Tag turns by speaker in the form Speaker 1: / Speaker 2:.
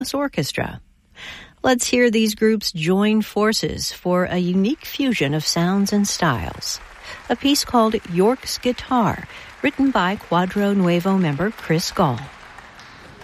Speaker 1: Orchestra. Let's hear these groups join forces for a unique fusion of sounds and styles. A piece called York's Guitar, written by Quadro Nuevo member Chris Gall.